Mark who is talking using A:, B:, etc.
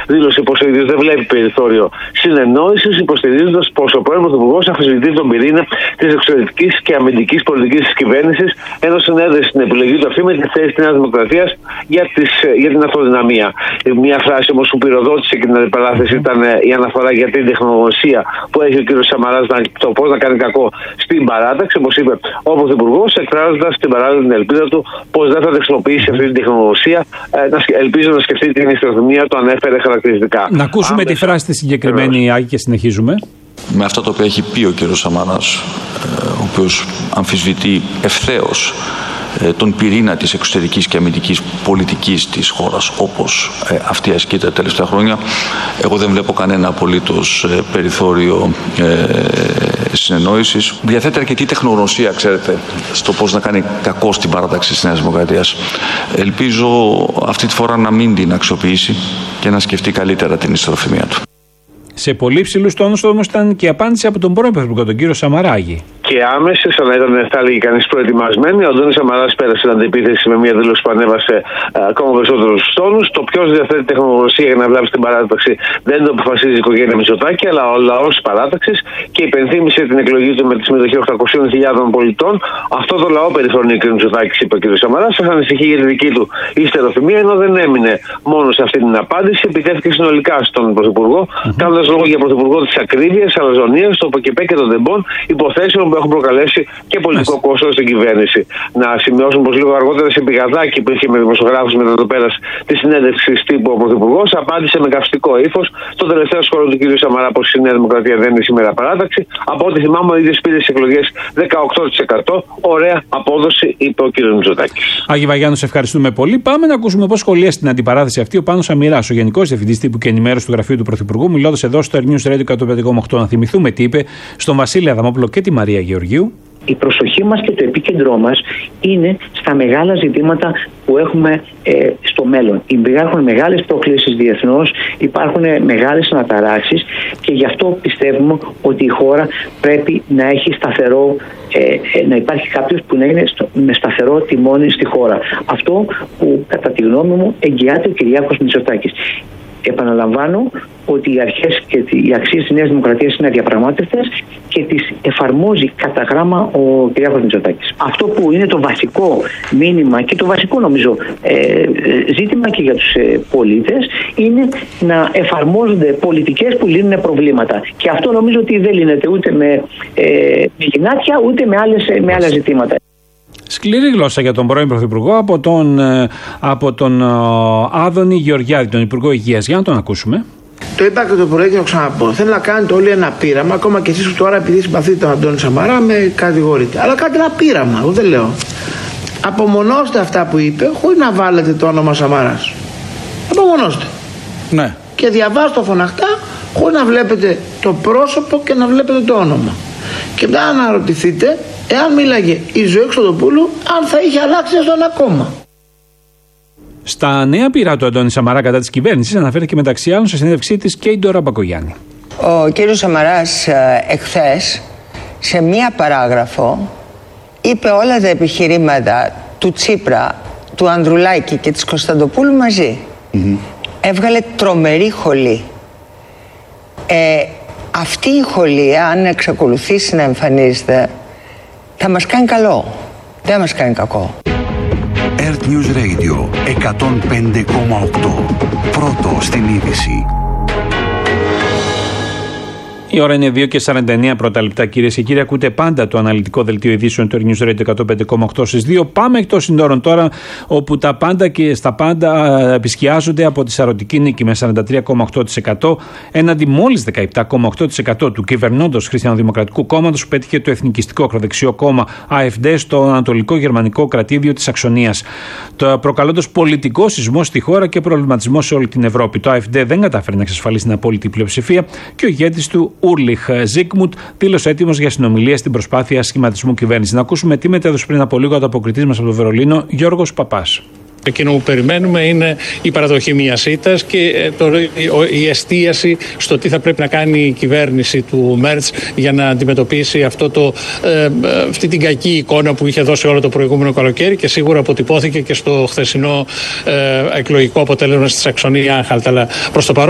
A: δήλωσε πως ο ίδιος δεν βλέπει περιθώριο συνεννόησης, υποστηρίζοντας πως ο πρώην Πρωθυπουργός αμφισβητεί τον πυρήνα της εξωτερικής και αμυντικής πολιτικής της κυβέρνησης, ενώ συνέδεσε την επιλογή του αυτή με τη θέση της Νέας Δημοκρατίας για την αυτοδυναμία. Μια φράση όμως που πυροδότησε και την αντιπαράθεση ήταν η αναφορά για την τεχνογνωσία που έχει ο κ. Σαμαράς, το πώς να κάνει κακό στην παράταξη, όπως είπε ο Πρωθυπουργός, εκφράζοντας την παράλληλη την ελπίδα του πως δεν θα χρησιμοποιήσει αυτή την τεχνογνωσία. Ελπίζω να σκεφτεί την ιστεροθυμία, το ανέφερε χαρακτηριστικά. Να
B: ακούσουμε τη φράση τη συγκεκριμένη, Άκη, και συνεχίζουμε.
C: Με αυτά τα οποία έχει πει ο κ. Σαμαράς, ο οποίος αμφισβητεί ευθέως τον πυρήνα της εξωτερικής και αμυντικής πολιτικής της χώρας, όπως αυτή ασκείται τα τελευταία χρόνια, εγώ δεν βλέπω κανένα απολύτως περιθώριο συνεννόησης. Διαθέτει αρκετή τεχνογνωσία, ξέρετε, στο πώς να κάνει κακό στην παράταξη της Νέας Δημοκρατίας. Ελπίζω αυτή τη φορά να μην την αξιοποιήσει και να σκεφτεί καλύτερα την ιστεροφημία του.
B: Σε πολύ ψηλούς τόνους όμως ήταν και η απάντηση από τον πρώην Πρωθυπουργό, τον κύριο Σαμαράγη.
A: Και άμεση, σαν να ήταν, θα έλεγε κανείς, προετοιμασμένη. Ο Αντώνης Σαμαράς πέρασε την αντιπίθεση με μια δήλωση που ανέβασε ακόμα περισσότερους τόνους. Το ποιος διαθέτει τεχνογνωσία για να βλάψει την παράταξη δεν το αποφασίζει η οικογένεια Μητσοτάκη, αλλά ο λαός της παράταξης, και υπενθύμησε την εκλογή του με τη συμμετοχή 800.000 πολιτών. Αυτό το λαό περιφρονεί ο κ. Μητσοτάκης, είπε ο κ. Σαμαράς. Σας ανησυχεί για τη δική του ιστεροθυμία, ενώ δεν έμεινε μόνο σε αυτή την απάντηση, επιτέθηκε συνολικά στον Πρωθυπουργό, κάνοντας λόγο για Πρωθυπουργό της ακρίβειας, αλαζονίας, το ΠΚΠ και των τεμπών, υποθέσεων που έχουν προκαλέσει και πολιτικό κόστος στην κυβέρνηση. Να σημειώσουμε πως λίγο αργότερα σε πηγαδάκι που είχε με δημοσιογράφους μετά το πέρας τη συνέντευξη τύπου ο Πρωθυπουργός, απάντησε με καυστικό ύφος το τελευταίο σχόλιο του κ. Σαμαρά πως η Νέα Δημοκρατία δεν είναι σήμερα παράταξη. Από ό,τι θυμάμαι, ο ίδιος πήρε στις εκλογές 18%. Ωραία απόδοση, είπε ο κ. Μητσοτάκης.
B: Άγιε Βαγιάννου, σε ευχαριστούμε πολύ. Πάμε να ακούσουμε πώς σχολίασε την αντιπαράθεση αυτή ο Πάνος Αμυράς, ο Γενικός Διευθυντής Τύπου και Ενημέρωσης του Γραφείου του Πρωθυπουργού, μιλώντας εδώ στο News Radio 105,8. Να θυμηθούμε τι είπε στον Βασίλη Αδαμόπουλο και τη Μαρία Γεωργίου.
D: Η προσοχή μας και το επίκεντρό μας είναι στα μεγάλα ζητήματα που έχουμε στο μέλλον. Υπάρχουν μεγάλες προκλήσεις διεθνώς, υπάρχουν μεγάλες αναταράξεις και γι' αυτό πιστεύουμε ότι η χώρα πρέπει να έχει σταθερό, να υπάρχει κάποιος που να είναι με σταθερό τιμόνι στη χώρα. Αυτό που κατά τη γνώμη μου εγγυάται ο Κυριάκος Μητσοτάκης. Επαναλαμβάνω ότι οι αρχές και οι αξίες της Νέας Δημοκρατίας είναι αδιαπραγμάτευτες και τις εφαρμόζει κατά γράμμα ο κ. Μητσοτάκης. Αυτό που είναι το βασικό μήνυμα και το βασικό νομίζω ζήτημα και για τους πολίτες είναι να εφαρμόζονται πολιτικές που λύνουν προβλήματα. Και αυτό νομίζω ότι δεν λύνεται ούτε με γυνάτια ούτε με άλλα ζητήματα.
B: Σκληρή γλώσσα για τον πρώην Πρωθυπουργό από τον Άδωνη Γεωργιάδη, τον Υπουργό Υγείας. Για να τον ακούσουμε.
E: Το είπα και το πρωί και το ξαναπώ. Θέλω να κάνετε όλοι ένα πείραμα, ακόμα και εσείς που τώρα επειδή συμπαθείτε τον Αντώνη Σαμαρά με κατηγορείτε. Αλλά κάντε ένα πείραμα, εγώ δεν λέω. Απομονώστε αυτά που είπε, χωρίς να βάλετε το όνομα Σαμαράς. Απομονώστε.
B: Ναι.
E: Και διαβάστε το φωναχτά, χωρίς να βλέπετε το πρόσωπο και να βλέπετε το όνομα. Και μετά να αναρωτηθείτε, εάν μίλαγε η Ζωή Χριστοδοπούλου, αν θα είχε αλλάξει έστω ένα κόμμα.
B: Στα νέα πειρά του Αντώνη Σαμαρά κατά της κυβέρνησης αναφέρθηκε μεταξύ άλλων σε συνέντευξή της και η Ντόρα Μπακογιάννη.
F: Ο κύριος Σαμαράς εχθές σε μία παράγραφο είπε όλα τα επιχειρήματα του Τσίπρα, του Ανδρουλάκη και της Κωνσταντοπούλου μαζί. Έβγαλε τρομερή χολή. Αυτή η χολή, αν εξακολουθήσει να εμφανίζεται, θα μας κάνει καλό. Δεν μας κάνει κακό.
G: Earth News Radio 105,8. Πρώτο στην είδηση.
B: Η ώρα είναι 2:49 πρώτα λεπτά, κυρίες και κύριοι. Ακούτε πάντα το αναλυτικό δελτίο ειδήσεων του News Radio 105,8 στις 2. Πάμε εκτός συνόρων τώρα, όπου τα πάντα και στα πάντα επισκιάζονται από τη σαρωτική νίκη με 43,8% έναντι μόλις 17,8% του κυβερνώντος Χριστιανοδημοκρατικού Κόμματος που πέτυχε το εθνικιστικό ακροδεξιό κόμμα AfD στο ανατολικό γερμανικό κρατήδιο της Σαξονίας. Το προκαλώντας πολιτικό σεισμό στη χώρα και προβληματισμό σε όλη την Ευρώπη. Το AfD δεν κατάφερε να εξασφαλίσει την απόλυτη πλειοψηφία και ο ηγέτης του Ούρλιχ Ζίγμουντ δήλωσε έτοιμος για συνομιλία στην προσπάθεια σχηματισμού κυβέρνηση. Να ακούσουμε τι μετέδωσε πριν από λίγο ο ανταποκριτής μας από το Βερολίνο, Γιώργος Παπάς.
H: Εκείνο που περιμένουμε είναι η παραδοχή μιας ήττας και η εστίαση στο τι θα πρέπει να κάνει η κυβέρνηση του Μέρτς για να αντιμετωπίσει αυτή την κακή εικόνα που είχε δώσει όλο το προηγούμενο καλοκαίρι και σίγουρα αποτυπώθηκε και στο χθεσινό εκλογικό αποτέλεσμα στη Σαξονία-Άνχαλτ. Αλλά προς το παρόν